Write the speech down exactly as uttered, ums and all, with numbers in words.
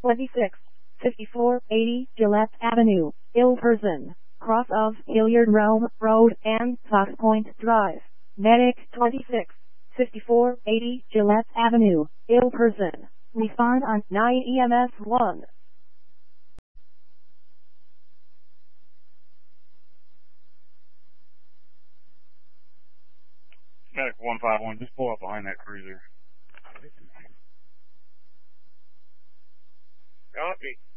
twenty-six, fifty-four eighty Gillette Avenue, Ill Person, cross of Hilliard Realm Road and Fox Point Drive. Medic twenty-six, fifty-four eighty Gillette Avenue, Ill Person. Respond on nine E M S one. Medic one five one, just pull up behind that cruiser. Copy.